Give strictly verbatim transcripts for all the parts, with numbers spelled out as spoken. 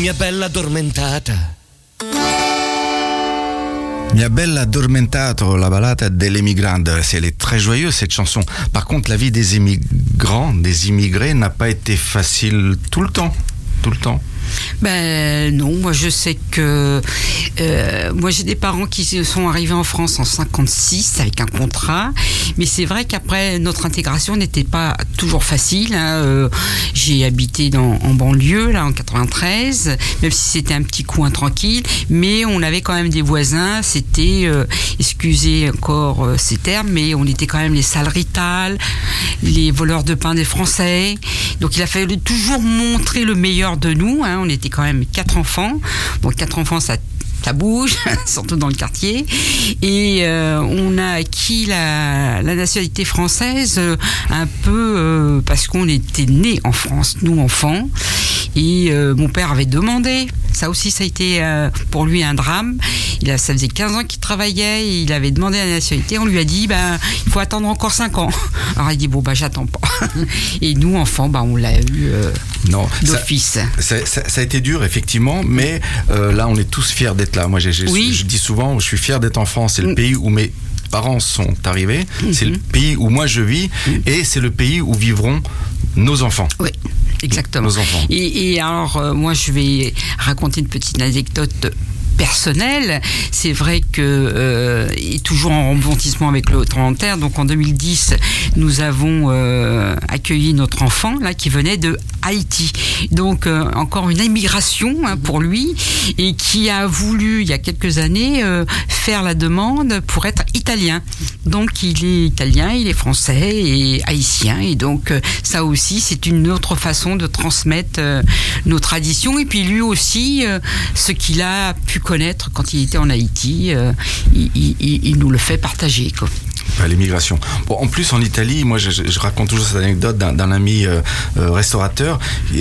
mia bella addormentata. Mia bella addormentato, la ballade dell'emigrante, elle est très joyeuse cette chanson. Par contre, la vie des immigrants, des immigrés n'a pas été facile tout le temps, tout le temps. Ben non, moi je sais que euh, moi j'ai des parents qui sont arrivés en France en cinquante-six avec un contrat, mais c'est vrai qu'après notre intégration n'était pas toujours facile. Hein. Euh, j'ai habité dans, en banlieue là en quatre-vingt-treize, même si c'était un petit coin tranquille, mais on avait quand même des voisins. C'était, euh, excusez encore euh, ces termes, mais on était quand même les saleritales, les voleurs de pain des Français. Donc il a fallu toujours montrer le meilleur de nous. Hein. On était quand même quatre enfants. Bon, quatre enfants, ça, ça bouge, surtout dans le quartier. Et euh, on a acquis la, la nationalité française euh, un peu euh, parce qu'on était nés en France, nous enfants. Et euh, mon père avait demandé. Ça aussi, ça a été euh, pour lui un drame. Il a, ça faisait quinze ans qu'il travaillait et il avait demandé la nationalité. On lui a dit, bah, il faut attendre encore cinq ans. Alors il dit, bon, bah, j'attends pas. Et nous, enfants, bah, on l'a eu euh, non, d'office. Ça, ça, ça, ça a été dur, effectivement, mais euh, là, on est tous fiers d'être là. Moi, j'ai, j'ai, oui. je dis souvent, je suis fier d'être en France. C'est le mmh. pays où mes parents sont arrivés. Mmh. C'est le pays où moi, je vis. Mmh. Et c'est le pays où vivront nos enfants. Oui. Exactement. Nos enfants. Et, et alors, euh, moi, je vais raconter une petite anecdote personnel. C'est vrai que euh, et toujours en rebondissement avec le tremblement de terre. Donc en deux mille dix, nous avons euh, accueilli notre enfant là qui venait de Haïti. Donc euh, encore une immigration hein, pour lui et qui a voulu il y a quelques années euh, faire la demande pour être italien. Donc il est italien, il est français et haïtien et donc euh, ça aussi c'est une autre façon de transmettre euh, nos traditions et puis lui aussi euh, ce qu'il a pu connaître quand il était en Haïti, euh, il, il, il nous le fait partager, quoi. À l'immigration. Bon, en plus, en Italie, moi, je, je raconte toujours cette anecdote d'un, d'un ami euh, euh, restaurateur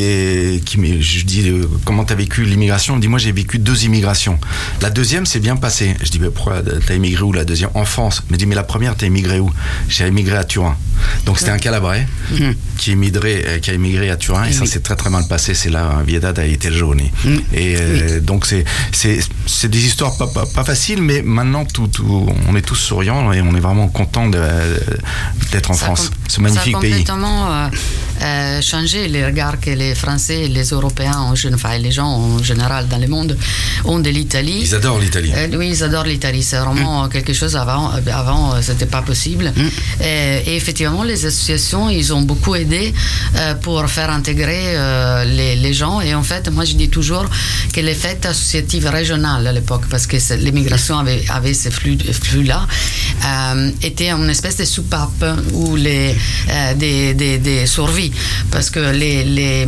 et qui me, je dis euh, comment t'as vécu l'immigration. Il me dit moi j'ai vécu deux immigrations. La deuxième s'est bien passée. Je dis mais pourquoi t'as immigré où la deuxième? En France. Il me dit mais la première t'as immigré où? J'ai immigré à Turin. Donc c'était un Calabrais mmh. qui, émigré, qui a immigré à Turin et mmh. ça s'est très très mal passé. C'est là Vietad a été jaune. Mmh. Et euh, oui. donc c'est, c'est, c'est des histoires pas, pas, pas faciles, mais maintenant tout, tout, on est tous souriants et on est vraiment content de, d'être en ça France, com- ce magnifique pays. Ça a complètement euh, euh, changé les regards que les Français et les Européens, en, enfin les gens en général dans le monde, ont de l'Italie. Ils adorent l'Italie. Euh, oui, ils adorent l'Italie. C'est vraiment mmh. quelque chose avant, avant c'était pas possible. Mmh. Et, et effectivement, les associations, ils ont beaucoup aidé euh, pour faire intégrer euh, les, les gens. Et en fait, moi je dis toujours que les fêtes associatives régionales à l'époque, parce que l'immigration avait, avait ces flux, flux-là, euh, étaient une espèce de soupape ou les, euh, des, des, des survies. Parce que les, les,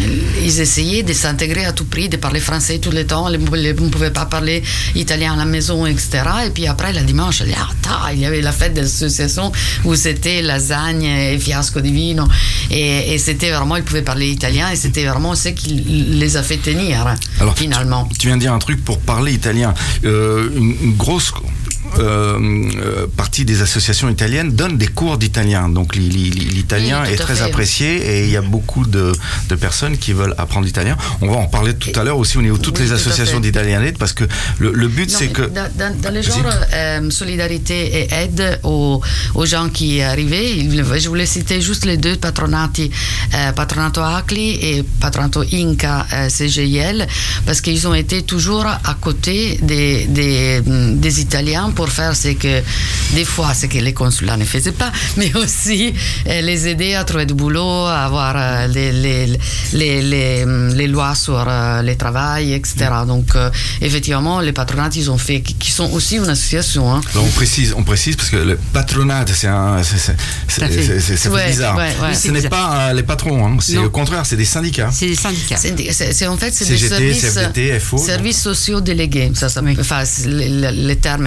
ils essayaient de s'intégrer à tout prix, de parler français tout le temps. On ne pouvait pas parler italien à la maison, et cetera. Et puis après, le dimanche, il y avait la fête de l'association où c'était lasagne et fiasco di vino. Et, et c'était vraiment, ils pouvaient parler italien et c'était vraiment ce qui les a fait tenir. Alors, finalement. Tu, tu viens de dire un truc pour parler italien. Euh, une, une grosse euh, euh, partie des associations italiennes donnent des cours d'italien. Donc l'italien oui, est très fait. apprécié et il y a beaucoup de, de personnes qui veulent apprendre l'italien. On va en parler tout à l'heure aussi au niveau de toutes oui, les associations d'italianettes parce que le, le but non, c'est que... Dans, dans, dans le genre euh, solidarité et aide aux, aux gens qui arrivaient, je voulais citer juste les deux patronati, euh, Patronato Acli et Patronato Inca euh, C G I L, parce qu'ils ont été toujours à côté des, des, des Italiens pour faire ce que, des fois, ce que les consulats ne faisaient pas, mais aussi euh, les aider à trouver du boulot, à avoir euh, les, les, les, les, les lois sur euh, le travail, et cetera. Donc, euh, effectivement, les patronats, ils ont fait, qui sont aussi une association. Hein. Alors, on précise, on précise parce que le patronat, c'est un, c'est, c'est, c'est, c'est, c'est, c'est ouais, bizarre. Ouais, ouais, ce n'est bizarre. pas euh, les patrons, hein. C'est non. au contraire, c'est des syndicats. C'est des syndicats. C'est, c'est, c'est en fait, c'est C G T, des services, C F D T, F O, services sociaux délégués. Ça, ça, oui. Enfin, le, le terme exact, mm-hmm.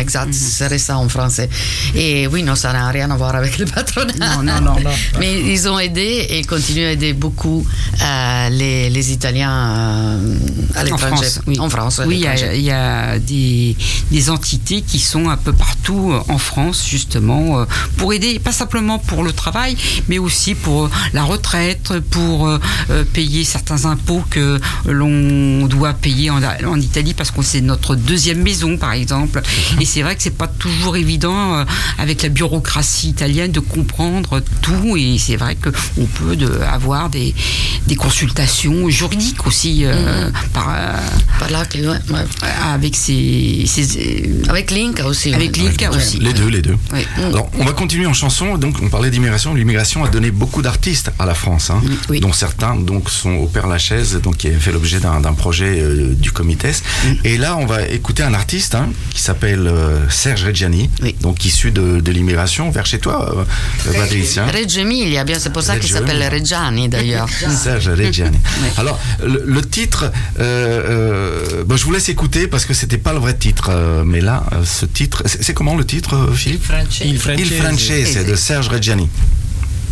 serait ça en français. Et oui, non, ça n'a rien à voir avec le patronat. Non, non, non. non. Mais ils ont aidé et continuent à aider beaucoup euh, les, les Italiens euh, à l'étranger. En France, oui. En France, oui, il y a, y a des, des entités qui sont un peu partout en France, justement, euh, pour aider, pas simplement pour le travail, mais aussi pour la retraite, pour euh, payer certains impôts que l'on doit payer en, en Italie, parce que c'est notre deuxième maison, par exemple. Et c'est vrai que c'est pas toujours évident, euh, avec la bureaucratie italienne, de comprendre tout. Et c'est vrai qu'on peut de, avoir des, des consultations juridiques aussi, euh, mmh. par, euh, par là, ouais, ouais. avec ces, ces avec l'Inca aussi. Avec ouais. l'Inca ouais. aussi. Les deux, les deux. Ouais. Alors, on va continuer en chanson. Donc, on parlait d'immigration. L'immigration a donné beaucoup d'artistes à la France, hein, oui. dont certains donc sont au Père-Lachaise, donc qui a fait l'objet d'un, d'un projet euh, du Comites. Mm. Et là, on va écouter un artiste hein, qui s'appelle euh, Serge Reggiani, oui. donc issu de, de l'immigration vers chez toi, euh, Patricia. Reggio Emilia, bien, c'est pour ça Reggio qu'il s'appelle Reggiani d'ailleurs. Serge Reggiani. Oui. Alors, le, le titre, euh, euh, bon, je vous laisse écouter parce que c'était pas le vrai titre, euh, mais là, euh, ce titre, c'est, c'est comment le titre, Philippe? Il Francese. Il Francese de Serge Reggiani.